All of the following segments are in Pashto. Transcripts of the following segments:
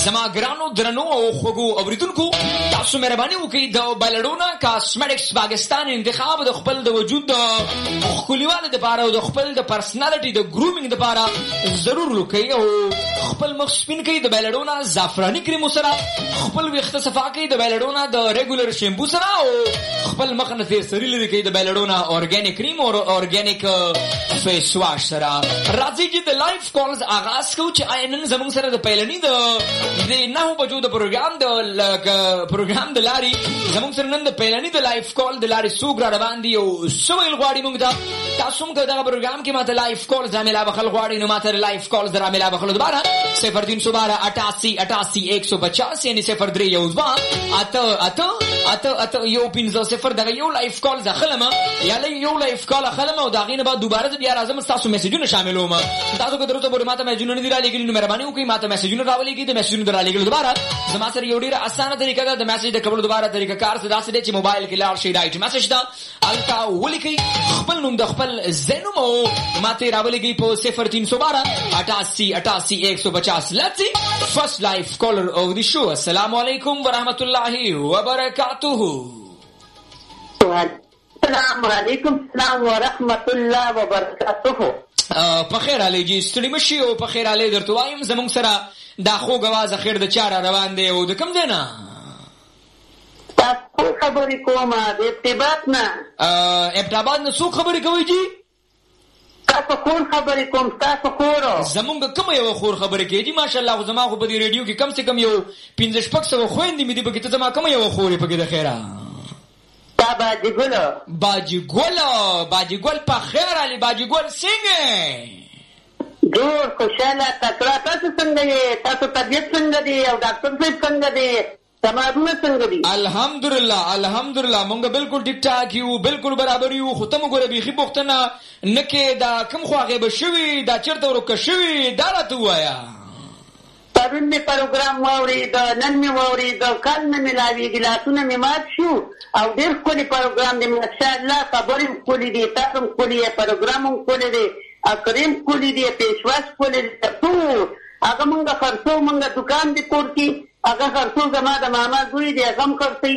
زما ګرانو درنو او خوږو اوریدونکو تاسو مهرباني وکړئ د بایلډونا کاسمیټکس پاکستان انتخاب د خپل د وجود د خوليواله د لپاره او د خپل د پرسنالټي د ګرومینګ لپاره ضرور لوکئ او خپل مخ سپین کړئ د بایلډونا زعفراني کریم سره خپل وخت صفا کړئ د بایلډونا د ریګولر شیمپو سره او خپل مخ نه تیر سری لري کړئ د بایلډونا اورګانیک کریم او اورګانیک فیس واش سره. راځي چې د لایف کالز آغاز کوو چې نن زموږ سره د پیلنی د 9 بجو د پروګرام د لاري زموږ سره نن د پیلنی د لایف کال د لاري سوګ را روان دي او سویل غواړي موږ ته تاسو موږ دغه پروګرام کې ماته لایف کال زميلا بخل غواړي نو ماته لایف کال زميلا بخل دوباره 0312888150 یعنی 0312 یو پینځه صفر دغه یو لایف کال ځخلمه یا یو لایف کال خلمه او دغه نه بعد دوباره بیا راځم تاسو میسجونه شاملوم تاسو کو درته به ماته میسجونه نه دی را لګی نو مهرباني وکړئ ماته میسجونه راولېږئ د میسجونه درالېږل دوباره زما سره یو ډیره اسانه طریقه ده د میسج د قبول دوباره طریقه کار څه داسې دی چې موبایل کې لاړ شي رائټ میسج دا التا ولیکئ خپل نوم د خپل زینوم او ماته راولېږئ په 0312888150. Let's see first live caller of the show. Assalamu alaikum wa rahmatullahi wa barakatuh. السلام علیکم السلام ورحمت الله وبرکاته. په خیر علي جی ستړي مشي او په خیر علي درته وایم زمونږ سره دا خوږ आवाज اخر د چاره روان دی او د کوم ځای نه تاسو خبرې کوم د ابتبات نه ابتبات نه څوک خبرې کوي جی تاسو کور خبرې کوم تاسو کور زمونږ کوم یو خور خبرې کوي جی ماشاءالله زما خو په دې رادیو کې کم سے کم یو 15 شپږ سو خويندې مې دي په کې ته زما کوم یو خورې په کې د خیره باجی ګل په خیر علي باجی ګل څنګه جوړ خوشاله تکړه تاسو څنګه یې تاسو طبيعت څنګه دی او ډاکټر صاحب څنګه دی سمادونه څنګه دي الحمدلله مونږ بالکل ټیک ټاک یو بالکل برابر یو خو ته موږ بيخي بوختنه نکه دا کوم خواغه بشوي دا چرته ورکه شوي دا راته وایا پرون می پروګرام ووري د نن می ووري د کال نه ملاوي ګلاسونه می مات شو او ډېر کولی پروګرام دی ماشاء الله خبرې کولی دي تاسو کولی پروګرام کولی دي اکریم کولی دي پیشواش کولی دي ټول هغه مونږه خرڅو مونږه دکان دی کوړکی هغه خرڅو زما د ماما ګوري دی هغه کوي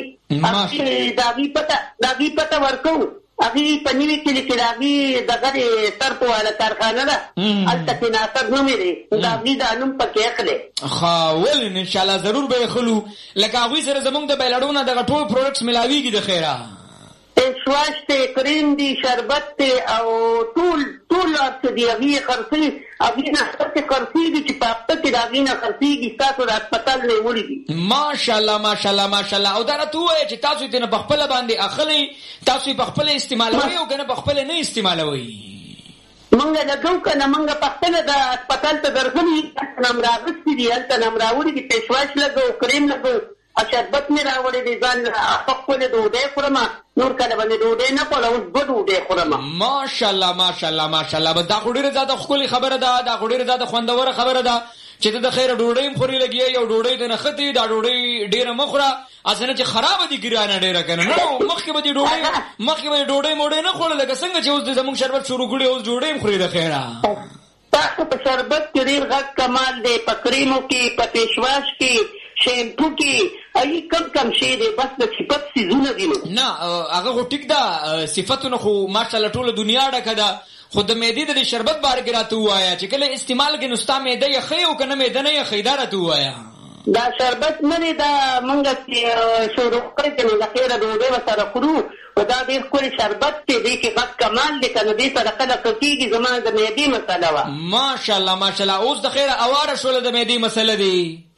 داغي پته ورکو هغه پنیوي کې داغي دغه تر په والا کارخانه ده البته ناصر نو مې دی داغي د انم پکې اخلي خاول ان شاء الله ضرور به خلو لکه هغه سره زمونږ د بایلډونا د ټول پروډکټس ملاويږي د خیره شواش ته کریم دی شربت ته او ټول ارڅ دی هغه خرڅي هغه نه خرڅي دي چې پاپته کې داغي نه خرڅي تاسو د هسپتال نه وړي ماشاءالله او دا ته وایي چې تاسو ته نه بخپل باندې اخلي تاسو په خپل استعمالوي او کنه په خپل نه استعمالوي مونږ لګو کنه مونږ په خپل د هسپتال ته درغلي نام راغستې دي هلته نام راوړي دي پېښواش لګو کریم لګو شربت می راوړي دي ځان خپل دوډه خورم نور کله باندې دوډه نه کوله اوس دوډه خورم ماشاءالله بس دا خوري زیاده خولي خبره ده دا خوري زیاده خوندوره خبره ده چې د خیره ډوډۍ خوري لګي یو ډوډۍ د نختی دا ډوډۍ ډیره مخره اسنه چې خراب دي ګرانه ډیره کنه نو مخکې به ډوډۍ موډۍ نه خوړل لکه څنګه چې اوس د زموږ شربت شروع کړي اوس ډوډۍ خوري د خیره تاسو په شربت کې ډیر غټ کمال دی په کریمو کې په پیشواش کې شیمپو کې ای کم شي دی بس د صفات سيزونه دي نه هغه ټیک ده صفاتونه خو ماشاءالله ټول دنیا ډکه ده خود معدې د شربت بار کې راته وایا چې کله استعمال کې نستا معده یې خې او کنه معده نه یې خیدار ته وایا دا شربت نه دا مونږ چې شروع کړی د لخيره ډوډۍ وسره خورو او دا ډېر کولی شربت دی چې غټ کمال دی کنه دې سره کله کېږي زما د معدې مسله وا ماشاءالله اوس د خیره اواره شول د معدې مسله دی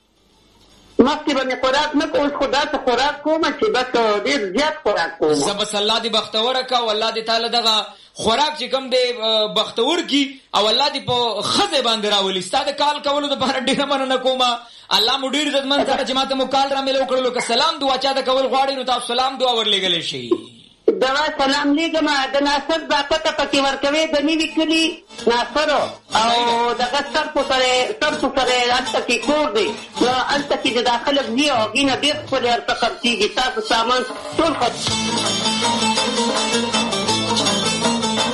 مخکې باندې خوراک نه کوم خدا ته خوراک کوم چې بس ډېر زیات خوراک کوم زبس الله دې بختور کا او الله دې تعالی دغه خوراک چې کوم دې بختور کی او الله دې په خزه باندې راولي ستاسو کال کولو د بار ډېر مننه کوم الله مو ډېر عزت من سره چې ماته مو کال را ملو کړلو که سلام دعا چا ته کول غواړي نو تاسو سلام دعا ورلېګل شي دوا سلام لیکم د ناصر باقه ته پکې ورکوي د نیوي کلی ناصر او دغه سر په سره انت کې کور دی نو انت کې د داخله دی او غینه ډېر خپل ارتقاب کیږي تاسو سامان ټول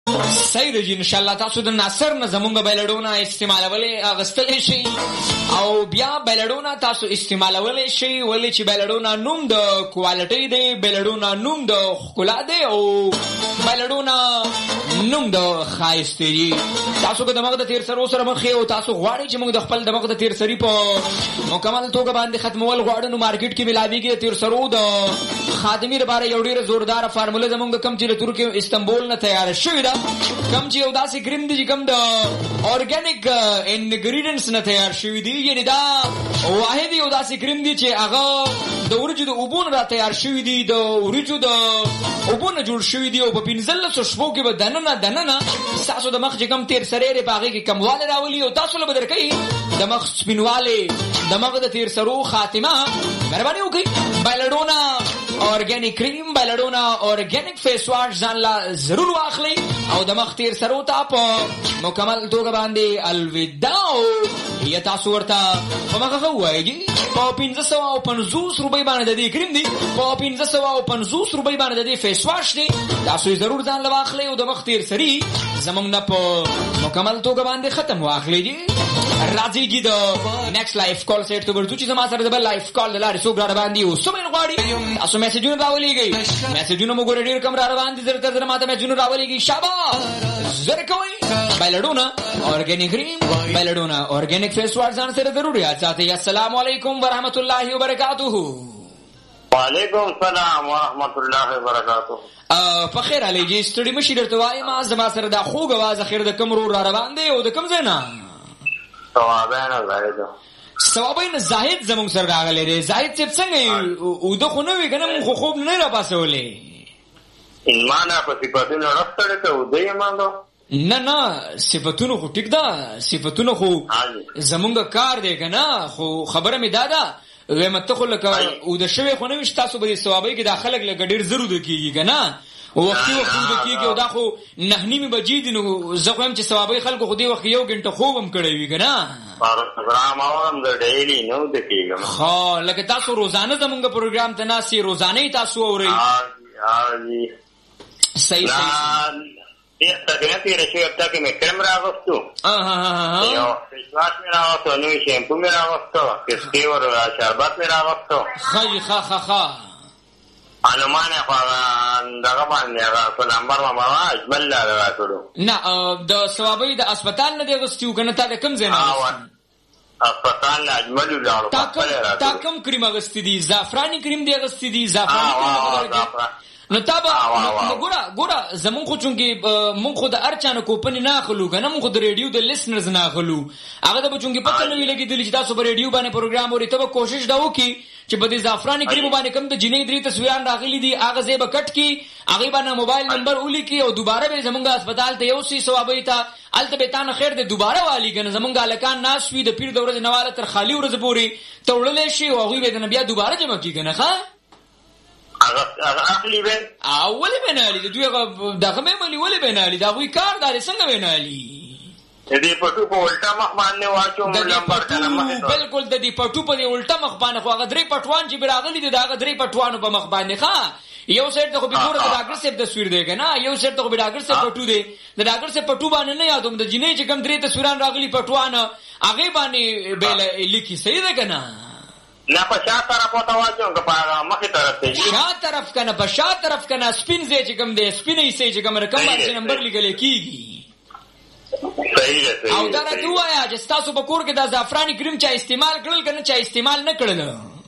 صحیح دی ان شاء الله تاسو د ناصر نه زمونږ بیلډونه استعمالولې اغستلې شي او بیا بیلډونه تاسو استعمالولې شي ولې چې بیلډونه نوم د کوالټي دی بیلډونه نوم د ښکلا دی او بیلډونه نوم د خایست دی تاسو که دماغ د تیر سرو سره مخ یو تاسو غواړئ چې موږ د خپل دماغ د تیر سری په مکمل توګه باندې ختمول غواړو نو مارکیټ کې ملاويږي تیر سرو د خادمي لپاره یو ډیر زوردار فارموله زمونږ کم چې له ترکیه استنبول نه تیار شوی دا کم چې یو داسې کریم دی چې کم د اورګانیک انګریډینټس نه تیار شوی دی یعنی دا واحد یو داسې کریم دی چې هغه د ورجو د اوبون را تیار شوی دی د ورجو د اوبون جوړ شوی دی او په 15 شپو کې به دننه تاسو د مخ چې کم تیر سره پاغي کې کمواله راولي او تاسو له بدر کوي د مخ سپینواله د مخ د تیر سرو خاتمه مهرباني وکړئ بیلډونا اورګانیک کریم بیلډونا اورګانیک فیس واش ځان لا ضرور واخلئ او د مخ تیر سرو ته په مکمل توګه باندې الوداع یا تاسو ورته په مخه وایي په 1550 روپۍ باندې د دې کریم دی په 1550 روپۍ باندې د دې فیس واش دی تاسو ضرور ځان لا واخلئ او د مخ تیر سری زمونږ نه په مکمل توګه باندې ختم واخلئ دي راځي دي د نیکست لایف کال سیټ ته ورته چې زما سره د بل لایف کال لاره سو ګرځ باندې او سمین غواړي تاسو میسجونه راولېږئ میسجونه موږ ډېر کم را روان دي زر تر ماته میسجونه راولېږئ شابه زر کوي بیلډونا اورګانیک کریم بیلډونا اورګانیک فیس واش ځان سره ضروري ساتي السلام علیکم ورحمت الله وبرکاته وعلیکم السلام ورحمت الله وبرکاته په خیر علي جی ستړي مشي درته وایم زما سره د خوږ आवाज اخر د کم را روان دی او د کم زینا ثوابین زاهد زمون سره راغلی دی زاهد چې څنګه او د خو نو وی کنه خو خوب نه را پاسولې ایمان په صفاتونو راستړی ته او دی مانګو نه صفاتونو خو ټیک ده صفاتونو خو زمونږ کار دی کنه خو خبره می دادا ومته خو لکه او د شوی خو نو تاسو به ثوابای کې داخلك لګډیر ضرور کیږي کنه وخت د کیږي او دا خو نه نیمه بجې دي نو زه خو هم چې ثوابای خلکو خو دی وخت یو غنټه خوبم کړی وی کنه پروګرام اورم د ډیلی نو د کیږي خو لکه تاسو روزانه زمونږ پروګرام ته ناسي روزانه تاسو اورئ صحیح تاکي رشي ابتا کې مې کرم راغستو یو فیسواش مې راغستو نو شیمپو مې راغستو کسکی ور شربت مې راغستو خی خا انمانه خو دغه باندې هغه نمبر ما اجمل لا راټولو نه د ثوابي د هسپتال نه دی غستیو کنه تا د کم زینه هسپتال نه اجمل لا تا کم کریم غستی دي زعفرانی کریم دی غستی دي زعفرانی نو تابا ګوره زمون خو چونګي مون خو د ارچانه کوپن نه اخلو کنه مون خو د ریډیو د لیسنرز نه اخلو هغه د چونګي پته نه ویلګي د چې تاسو په ریډیو باندې پروګرام اوري ته کوشش دا وکي چې په دې زعفرانی کریم باندې کم د جنې درې تصویران راغلي دي هغه زیب کټ کی هغه باندې موبایل نمبر اولی کی او دوباره به زمونږ هسپتال ته یو سی ثوابي ته الته به تان خیر د دوباره والی کنه زمونږ الکان ناس وی د پیر د ورځ نواله تر خالی ورځ پوری تړلې شي او هغه به د بیا دوباره جمع کی کنه ښا هغه اخلي به اول بنالي دوی دغه مې ملي ولې بنالي دا وی کار دار څنګه بنالي دې پټو په الټا مخ باندې واچو نمبر کنه مخ بالکل د دې پټو په الټا مخ باندې خو هغه درې پټوان چې براغلي دي دا هغه درې پټوانو په مخ باندې ښا یو سیټ ته خو به ګوره د ډاکټر صاحب تصویر دی کنه یو سیټ ته خو به ډاکټر صاحب پټو دی د ډاکټر صاحب پټو باندې نه یادوم د جنې چې کم درې تصویران راغلي پټوان هغه باندې بیل لیکي صحیح ده کنه نه په شا طرف وته واچو که په مخه طرف ته شا طرف کنه په شا طرف کنه سپین زی چې کوم دی سپینې سي چې کوم رقم باندې نمبر لیکل کیږي صحیح ده او دا راته وایا چې تاسو په کور کې د زعفرانی کریم چا استعمال کړل کنه چا استعمال نه کړل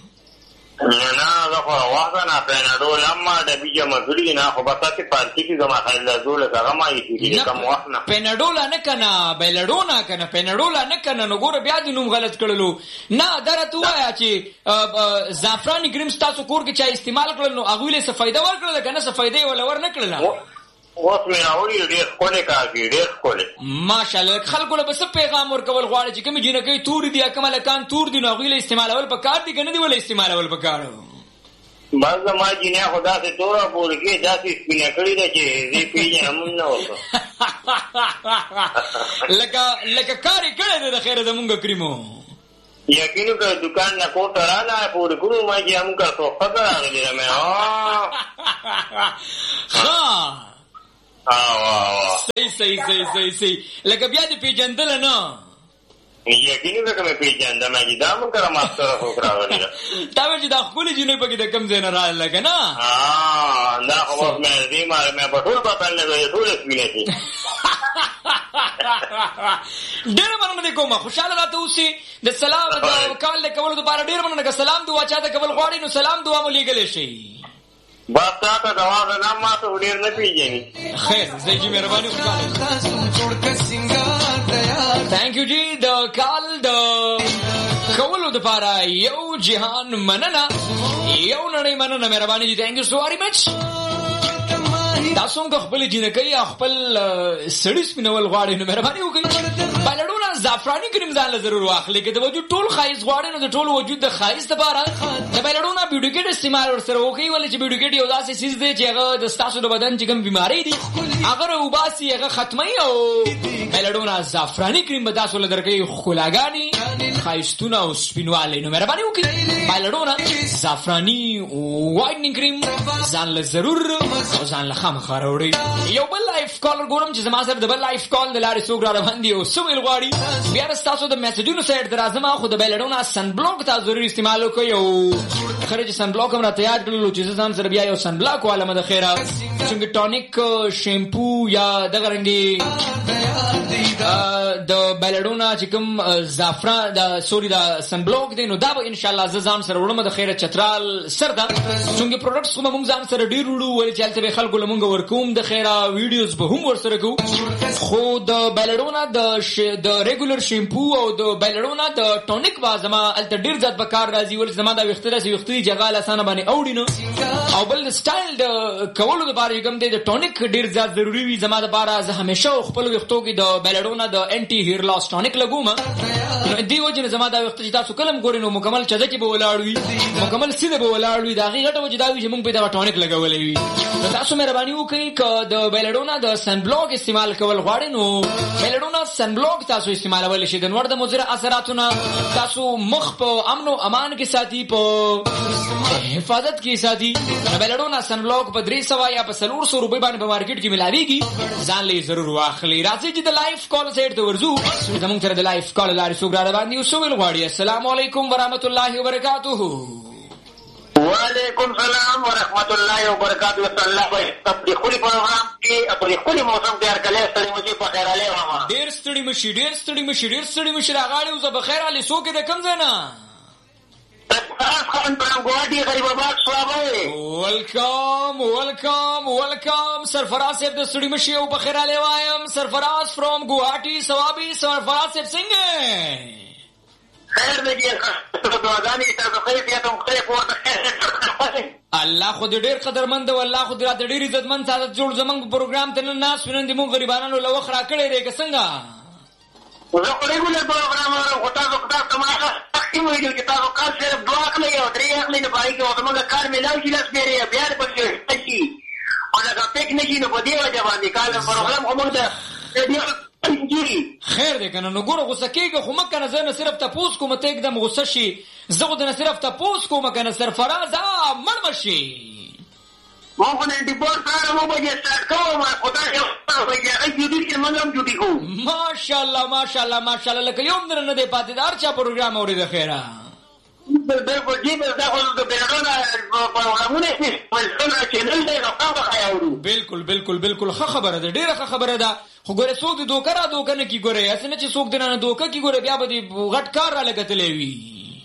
نه زه خو واغه نه پیناډول اما د بیجه مزوري نه خو بساته پارتي کې زما خیال زول هغه ما یې کم وخت نه پیناډول نه کنه بیلډونا کنه پیناډول نه کنه نو ګوره بیا د نوم غلط کړلو نه درته وایا چې زعفرانی کریم تاسو کور کې چا استعمال کړل نو هغه له څه فائدہ ورکړل کنه څه فائدې ولور نه کړل اوس مې راوړی ډېر کوله کاږي ډېر کوله ماشاءالله خلکو له بس پیغام ورکول غواړي چې کوم جنکې تور دي کومه کان تور دي نو غویل استعمالول پکار دي کنه دی ول استعمالول پکار بعض ما جنیا خدا سے تورا بول کے جاتی سپینه کړی ده چې دې پیژنه مونږ نه وته لکه کاری کړی ده خیر ده مونږ کریمو یقینو که دکان نه کوټه رااله پورې ګورو ما چې موږ ته خبر راغلی مې ها صحیح لکه بیا دې پیژندل نه یقیني ده که مې پیژندم چې دا مونږ سره ماسټره خو راغلی ده تا وایي چې دا ښکلې جینۍ پکې د کوم ځای نه راغله که نه دا خو اوس مې په ټول بدل نه دی ټول سپینې شي ډېره مننه دې کومه خوشحاله راته اوسې د سلام د کال د کولو دپاره ډېره مننه که سلام دعا چاته کول غواړي نو سلام دعا مو لیږلی شي بس تا ته دوا د نام ما ته ډېر نه پیژني خیر زه جی مهرباني تhank you جی د کال د کولو دپاره یو جهان مننه یو نړۍ مننه مهرباني جی thank you so very much تاسو هم خپل جنکۍ خپل سړي سپینول غواړي نو مهرباني وکړئ بلډونه زعفراني کریم ځان له ضرور واخلئ که د وجود ټول ښایست غواړئ نو د ټول وجود د ښایست دپاره د بلډونه بیوډیکټ استعمال ورسره وکړئ ولې چې بیوډیکټ یو داسې څیز دی چې هغه د ستاسو د بدن چې کوم بیمارۍ دي هغه راوباسي هغه ختموي او بلډونه زعفراني کریم به تاسو له درکوي ښکلاګانې ښایستونه او سپینوالی نو مهرباني وکړئ بلډونه زعفراني وایټنینګ کریم ځان له ضرور او ځان له خامخا راوړئ یو بل لایف کالر ګورم چې زما سره د بل لایف کال د لارې څوک را روان دي او څه ویل غواړي بیا ستاسو د میسجونو سایډ ته راځم خو د بلډونه سن بلاک تاسو ضروري استعمال وکړئ او خیر چې سن بلاک هم راته یاد کړلو چې زه ځان سره بیا یو سن بلاک والمه د خیره چونکې ټانیک شیمپو یا دغه رنګې د بلډونه چې کوم زعفران د سوري د سن بلاک دی نو دا به انشاءالله زه ځان سره وړم د خیره چترال سر ده چونکې پروډکټس خو موږ ځان سره ډېر وړو ولې چې هلته به خلکو له موږ ورکوم د خیره ویډیوز به هم ورسره کوو خو د بلډونه د ریګولر شیمپو او د بلډونه د ټونیک به زما هلته ډېر زیات په کار راځي ولې زما دا ویښته داسې ویښته دي چې هغه اسانه باندې اوړي نه او بل سټایل د کولو دپاره چې کوم دی د ټونیک ډېر زیات ضروري وي زما دپاره زه همیشه خپلو ویښتو کې د بلډونه د انټي هیر لاس ټونیک لګوم دې وجې نه زما دا ویښته چې تاسو کله هم ګورئ نو مکمل چده کې به ولاړ وي مکمل سیده به ولاړ وي د هغې غټه وجې دا وي چې موږ پرې دغه ټونیک لګولی وي نو تاسو مهرباني وکړئ که د بلډونه د سن بلاک استعمال کول غواړئ نو بلډونه سن بلاک تاسو استعمالولی شئ د نور د مضر اثراتونه تاسو مخ په امن او امان کې ساتي په حفاظت کې ساتي بلډونه سن بلاک په 300 یا په 400 روپۍ باندې په مارکیټ کې ملاویږي ځان لې ضرور واخلئ راځئ چې د لایف کال سیټ ته ورځو زموږ سره د لایف کال لارې څوک را روان دي او څه ویل غواړي السلام علیکم ورحمت الله وبرکاته وعلیکم السلام ورحمت الله وبرکاته الله په خپل پروګرام کې خپل موسم تیار کړل ستړي مشي په خیر علي ماما ډېر ستړي مشي راغالي او زه په خیر علي څوک د کم ځای نه خان پر ګواډي غریب آباد صوابه ویلکم سرفراز صاحب د ستړي مشي او په خیر علي وایم سرفراز فرام ګواټي ثوابي سرفراز صاحب څنګه خیر دې دعاګانې تاسو خیر یا تم خیر ورته خیر الله خو دې ډېر قدرمند او الله خو دې راته ډېر عزتمن ساده جوړ زمونږ پروګرام ته نن ناس ونن دې مونږ غریبانو له وخت را کړی دی که څنګه زه خو ریګولر پروګرام لرم خو تاسو ماته تقسیم ویډیو چې تاسو کار صرف 2 اخلئ او 3 اخلئ نه پای کې زمونږ کار میلاو شي لاس بیرې بیا دې پکې شي او لکه پک نه شي نو په دې وجه باندې کار پروګرام هم ده خیر دی کنه نو ګوره غوسه کېږه خو مه کنه زه نه صرف تپوس کوم ته एकदम غوسه شي زه خو نه صرف تپوس کوم کنه سرفراز مړ مشي مو خو 94 سره مو به سٹارټ کوم خدای یو هغه جوړی چې موږ هم جوړی کوو ماشاءالله لکه یوم درنه دی پاتې دار چا پروګرام اوري د خیره بالکل جی دا خو د بیرونه پروګرامونه چینل دی بالکل ښه خبره ده ډیره ښه خبره ده خو ګوره څوک د دوکه نه کی ګوره اسنه چې څوک دنه دوکه کی ګوره بیا به دی غټ کار را لګتلې وي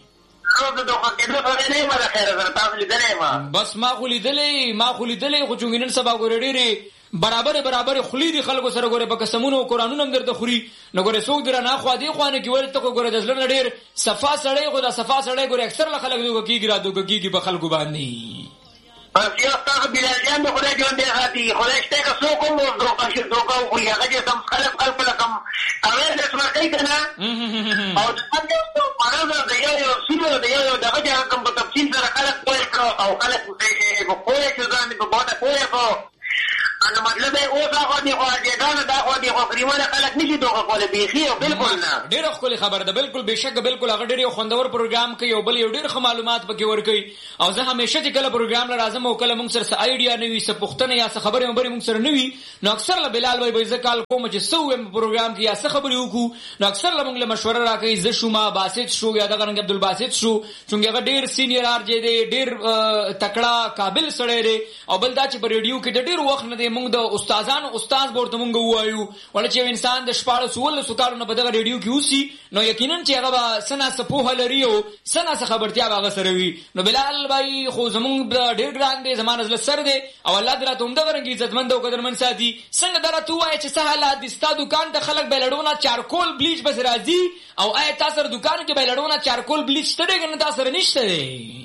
بس ما خو لیدلې خو چونګینن سبا ګوره ډیره برابر خلی دي خلکو سره ګوره په قسمونو او قرانونو هم درته خوري نو ګوره څوک درنه خو دې خوانه کې ورته ګوره د ځلن ډیر صفا سړی خو دا صفا سړی ګوره اکثر خلک دوکه کیږي په خلکو باندې یا تاسو بلال جان د خدای جون دی هاتي خدای شته که څوک مو دوکه خو یا هغه سم خلک لکم اوه د څه کوي کنه او د څنګه مرزه د یو سیمه د یو دغه کوم په تفصیل سره خلک کوي او خلک په کوی چې ځان په بوته کوی کو انا مطلب اوس هغه دی خو دا خو دی خو کریمانه خلک نشي دوغه کوله بيخي او بالکل نه. ډېر خپل خبر ده، بالکل بشک بالکل هغه ډېر خوندور پروګرام کوي او بل یو ډېر ښه معلومات پکې ورکوي. او زه همیشه چې کله پروګرام لازم او کله موږ سره څه آیډیا نه وي، څه پوښتنه یا څه خبرې مبرې موږ سره نه وي، نو اکثر له بلال وای به کال کوم چې سو هم پروګرام کې یا څه خبرې وکړو، نو اکثر له موږ له مشوره راکوي. زه شوما باسط شو یا دغه رنګ عبدالباسط شو، چې هغه ډېر سینیئر ار جی دی، ډېر تکړه قابل سړی دی. او بل دا چې په ریډیو کې ډېر وخت نه دی موږ د استادانو استاد ورته موږ وایو، ولې چې انسان د 14 کالونو په دغه ریډیو کې اوسي نو یقینا چې هغه سنا سپوه لري او سنا خبرتیا هغه سره وي. نو بلال بھائی خو زمونږ ډېر ګران دی، زمانه زله سر دی او الله دې راته هم دغه رنګ عزتمند او قدرمن ساتي. څنګه درته وایي چې څه حالات دي ستا دکان ته خلک بیلډونه چارکول بلیچ بس راځي او آیا تاسو سره دکان کې بیلډونه چارکول بلیچ شته دی کنه تاسو سره نشته دی؟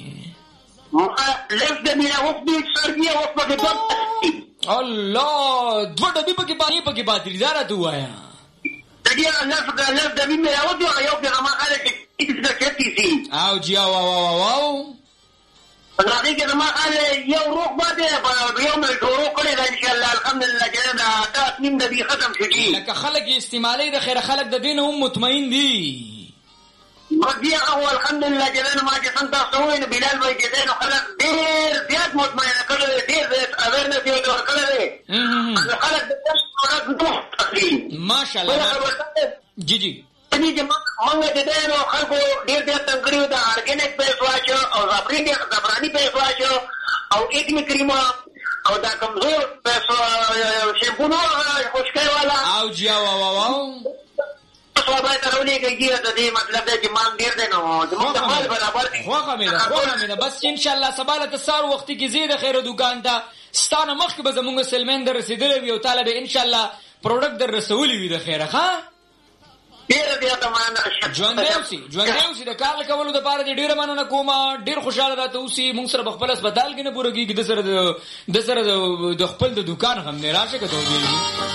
لږ د مینا وخت دی سرګي او په دې الله دوه ډبې پکې پاتې دي راته وایا. دغه الله د مینا او دی یو پیغام خلک چې کېتی سي او جی واو راځي چې ما قال یو روح باندې په یو مې ډورو کړی دا ان شاء الله الحمدلله چې دا تاسنیم د دې ختم شي. لکه خلک استعمالي د خیر خلک د دین هم مطمئن دي. رضی الله الحمدلله چې ما چې څنګه تاسو وینئ بلال بھائی چې نو خلک ډېر زیات مطمئن کړي، ډېر اویرنس یې ورکړي خلک د تاسو ماشاءالله. جی دې چې موږ دې نو خلکو ډېر تنګړیو د ارګینیک پیس واچو او زعفرانی پیس واچو او ایکنی کریم او دا کمزور پیس شیمپونو خوشکای والا او جی واو صوبای ترولې کوي د دې مطلب دی چې مان ډېر دی نو زموږ د حال برابر دي. خوخه مې ده بس ان شاء الله سباله تسار وخت کې زیاده خیر دکان ته ستانه مخ کې به زموږ سلمان در رسیدلې وي او طالب ان شاء الله پروډکټ در رسولې وي د خیره. ها ډېر بیا ته معنا ژوند اوسې د کار کولو د پاره دې ډېر مننه کوم، ډېر خوشاله راته اوسې. موږ سره خپل هسپتال کې نه پوره کېږي، د سره د خپل د دکان هم نه راشه کته دی.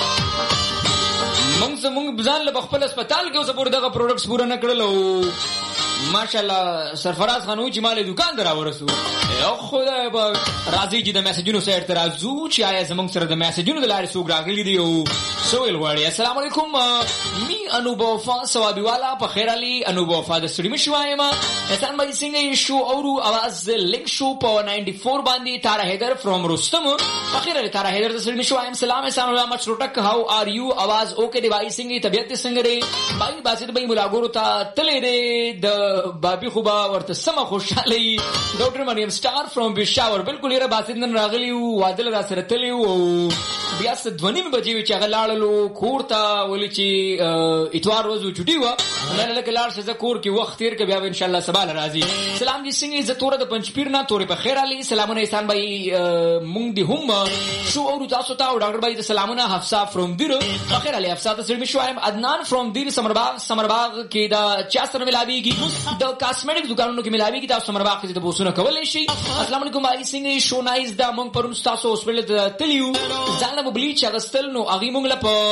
موږ ځان له خپل هسپتال کې اوس پوره دغه پروډکټس پوره نه کړل او ماشاءالله سرفراز خان وی چې مال دکان درا ورسو. یو خدای په راضي چې د میسجونو سره اعتراضو چې آیا زمونږ سره د میسجونو د لارې سوق راغلي دی او سویل غواړي. السلام علیکم می انوبوفا ثوابی والا په خیر علي انوبوفا د سړي مشوایم احسان بھائی څنګه شو اورو आवाज لینک شو په 94 باندې تارا حیدر فرام رستم په خیر علي تارا حیدر د سړي مشوایم. سلام احسان الله مچروټک هاو ار یو आवाज اوکے دی بھائی څنګه طبيعت څنګه دی بھائی باسط بھائی ملاګورو ته تلې دی د بابي خوبا ورته سم خوشاله ډاکټر مریم سٹار فرام بشاور. بالکل یې باسط نن راغلی او وادل را سره تللی او بیا څه دونی مې بجې چې هغه لاړلو کور ته ولې چې اتوار ورځو چټي و نه لکه لاړ شه کور کې وخت تیر کې بیا ان شاء الله سبا راځي. سلام دي څنګه عزت تور د پنځپیر نه تورې په خیر علي سلامونه احسان بھائی مونږ دي هم شو او تاسو ته او ډاکټر بھائی د سلامونه حفصه فرام دیر په خیر علي حفصه ته سړي شوایم. عدنان فرام دیر سمرباغ کې دا چا سره ملاويږي د کاسمیټک دکانونو کې ملاويږي تاسو سمرباغ کې د بوسونه کولای شي. السلام علیکم بھائی څنګه شو نایز دا مونږ پرون تاسو هسپتال تلیو ځان له بلیچ اغستل نو هغه مونږ له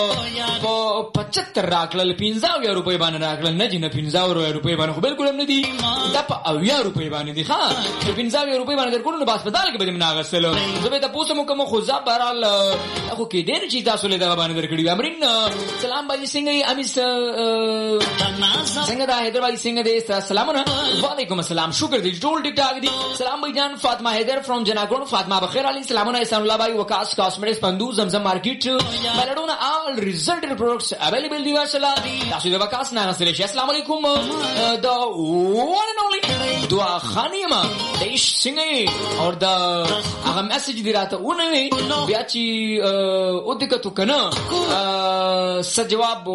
په 75 راکړل 15 روپۍ باندې راکړل نه جن 15 روپۍ باندې خو بالکل هم نه دي دا په 80 روپۍ باندې دي. ها 15 روپۍ باندې درکول نو هسپتال کې به موږ اغستل زه به تاسو مو کوم خو زبرال خو کې ډېر چې تاسو له دغه باندې درکړی. امرین سلام بھائی څنګه امیس څنګه دا حیدرآباد څنګه دې السلام علیکم السلام شکر دې ټول ټیک ټاک دي. سلام بھائی جان فاطمه حیدر فرام جناګون فاطمه بخیر علي سلامونه احسان الله بھائی وکاس کاسمیټکس پندو زمزم مارکیټ بلډونه آل ریزلټ پروډکټس اویلیبل دي ورسلا تاسو د وکاس نه غسل شي. السلام علیکم دا ون ان اونلی دعا خانیما دیش څنګه اور دا هغه میسج دی راته ونه بیا چې او دغه تو کنه س جواب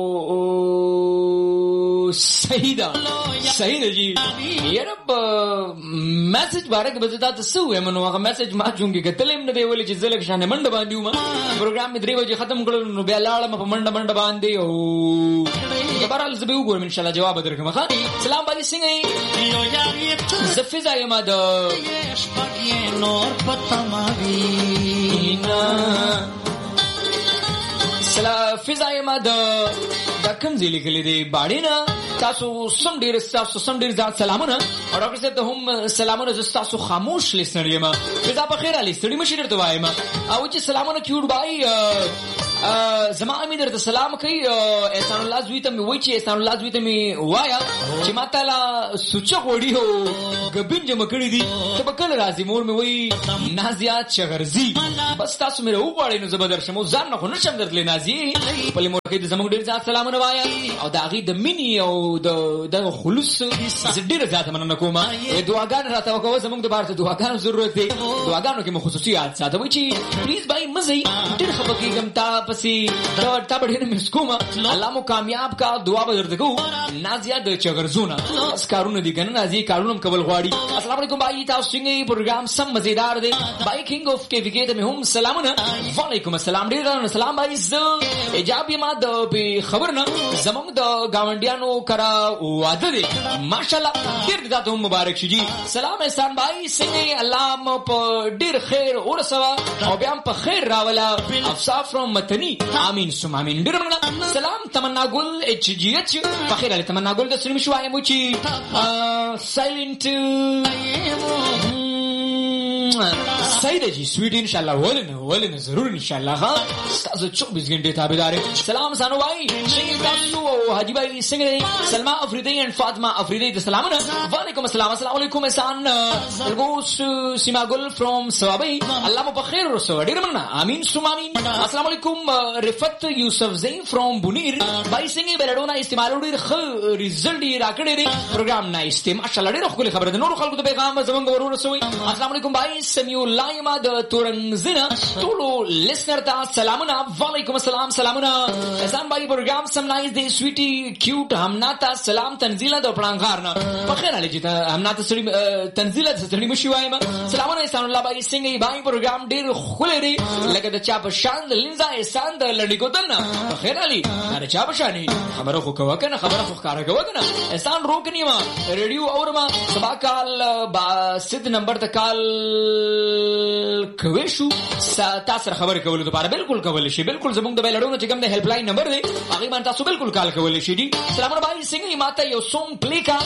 صحیح ده جی یاره میسج بارے کې بزدا تاسو هم نو هغه میسج ما چونګه کتلم نه دی ولې چې زلک شانه منډه باندې ومه پروګرام می 3 بجې ختم کړل نو بیا لاړم په منډه باندې او خبرال زبې وګورم ان شاء الله جواب درکم. ښه سلام بھائی څنګه زفزا یم د نور پتا ما وینا سلام فزا یم د کوم ځای لیکلې دی باډینا تاسو سم ډیر ځات سلامونه او ډاکټر صاحب ته هم سلامونه زه تاسو خاموش لسنر یم دا په خیر علي ستړي مشر ته وایم او چې سلامونه کیوډ بای زما امید درته سلام کوي احسان الله زوی ته وای چې احسان الله زوی ته می وایا چې ما تعالی سوچ غوړی هو غبین جمع کړی دي ته په کله راځي مور می وای نازیات شغرزي بس تاسو مې وغواړئ نو زبردر شمو ځان نه نشم درتلې نازي په لمر کې زموږ ډیر ځات سلامونه وایا او دا غي د مینی او د خلوص ډیر ځات مننه کوم دعاګان راته وکوه زموږ د بارته دعاګانو ضرورت دی دعاګانو کې مو خصوصیات ساتوي چې پلیز بای مزي ډیر خپګم تا پسې تا بډې نه مسکوما الله مو کامیاب کا دعا به درته کو نازیا د چغرزونه اس کارونه دي کنه نازي کارونه قبول غواړي السلام علیکم بای تاسو څنګه پروګرام سم مزیدار دی بای کینګ اف کې وګیته مې هم سلامونه وعلیکم السلام ډیر سلام بای ز اجابه ما د خبرنه زموږ د گاونډیانو کرا واده دي ماشاءالله ډیر د تاسو مبارک شي جی سلام احسان بای څنګه الله مو په ډیر خیر ورسوا او بیا په خیر راولا افصاف فرام متنی امين سم امين ډیر مننه سلام تمنا ګل اچ جی اچ بخیر علی تمنا ګل د سلیم شوای مو چی سایلنت سیده جی سویٹ انشاءاللہ ولن ضرور انشاءاللہ ها تاسو 24 غنټه تابعدار سلام سانو بھائی شنګ تاسو او حاجی بھائی څنګه سلمہ افریدی and فاطمہ افریدی د سلامونه وعلیکم السلام السلام علیکم احسان الګوس سیما ګل فرام ثوابی الله مو په خیر ورسو ډیر مننه امين سم امين السلام علیکم رفت یوسف زین فرام بونیر بھائی څنګه بلډونه استعمال ډیر خ ریزلټ راکړی دی پروګرام نایس ته ماشاءالله ډیر خپل خبره د نور خلکو ته پیغام زمونږ ورسوي السلام علیکم بھائی سمیو لایما د تورنزنا ټولو لسنر ته سلامونه وعلیکم السلام سلامونه احسان بھائی پروګرام سم نایس دی سویټي کیوټ همنا ته سلام تنزیلا د پړانګار نه بخیر علی جی ته همنا ته سړي تنزیلا د سړي مشي وایم سلامونه احسان الله بھائی څنګه بھائی پروګرام ډیر خولې دی لکه د چا په شان د لنزا احسان د لړی کوتل نه بخیر علی دا چا په شان خبره خو کوه کنه خبره خو ښکارا کوه کنه احسان روکنی ما ریډیو اورما سبا کال با سید نمبر ته کال کوي شو تاسو خبر کول لپاره بالکل کول شي بالکل زموږ د بیلډونو چې کوم د هیلپ لاین نمبر دی هغه باندې تاسو بالکل کال کول شي دي سلام علیکم څنګه ماته یو سونګ پلی کا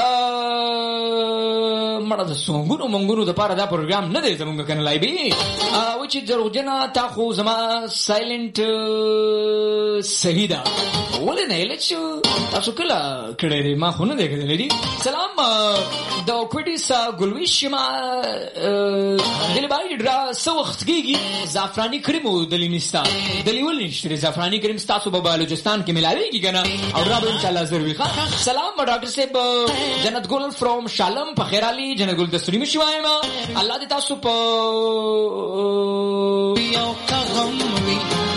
مړه د سونګونو مونګونو د لپاره دا پروګرام نه دی زموږ کنه لایبي او چې دروغجنا تا خو زما سایلنت سهیدا ولې نه لچ تاسو کله کړه ما خو نه دی کړل دي سلام د کوټیس ګلویش ما دلی بای درا سو وخت کیږي زعفرانی کریم دلینستا دلیول نشته زعفرانی کریم تاسو په بلوچستان کې ملاويږي کنه او را به ان شاء الله ضروري ښه سلام ډاکټر صاحب جنت ګل فرام شالم په خیر علي جنت ګل د سریم شوایم الله دې تاسو په یو کغم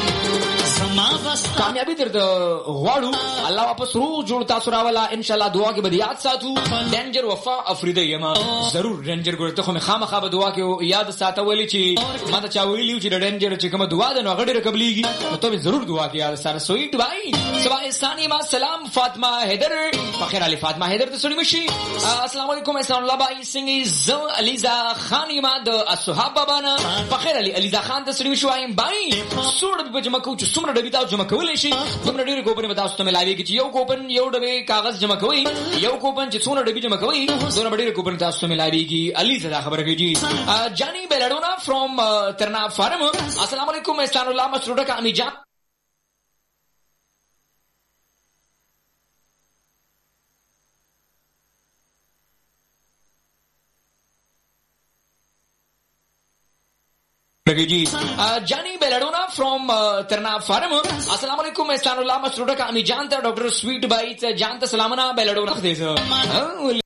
کامیابی در غواړو الله واپس روح جوړ تاسو راولا ان شاء الله دعا کې به یاد ساتو ډینجر وفا افریدی یما ضرور ډینجر ګورته خو خامخا به دعا کې یاد ساتولې چې ما ته چا ویلیو چې ډینجر چې کوم دعا ده نو غډه قبليږي ته به ضرور دعا کې یاد سره سویټ بای سبا ثانی ما سلام فاطمه حیدر فخر علی فاطمه حیدر ته سړي مشي السلام علیکم احسان الله بای څنګه ز علیزا خان ما د اصحاب بابانا فخر علی علیزا خان ته سړي مشي وایم بای سوړ به جمع کو چې څومره ډبی تاسو جمع کولای شي دومره ډیر کوپن به تاسو ته ملاوي کې یو کوپن یو ډبې کاغذ جمع کوي یو کوپن چې څونه ډبې جمع کوي دومره ډیر کوپن تاسو ته ملاوي کې علي زدا خبره کوي جانی بیلډونا فرام ترنا فارم السلام علیکم احسان الله مسعود کا امی جان جی جانی بیلڈونا فرام ترنا فارم السلام علیکم احسان اللہ مسعود کا امی جانتا ڈاکٹر سویٹ بائی جانتا سلامنا بیلڈونا